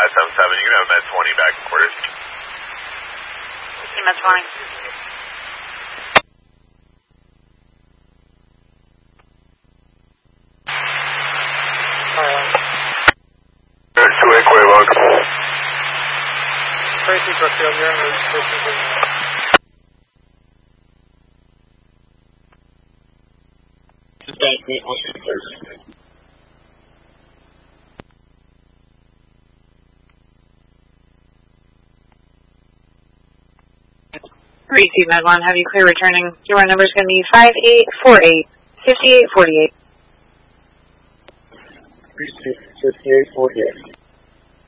577, you can have Med 20 back in quarters. Med 20. There's 2-8 Quavo. Tracy Brookfield, you're in the station. Receive Med 1, have you clear returning. Your number is going to be 5848, 5848. Receive 5848.